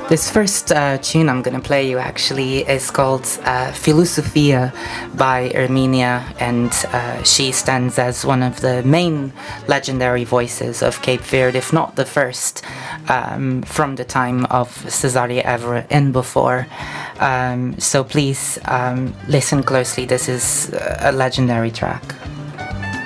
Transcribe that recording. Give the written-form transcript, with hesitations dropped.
This first tune I'm going to play you actually is called Filosofia by Armenia, and she stands as one of the main legendary voices of Cape Verde, if not the first, from the time of Cesaria Evora and before. So please listen closely. This is a legendary track.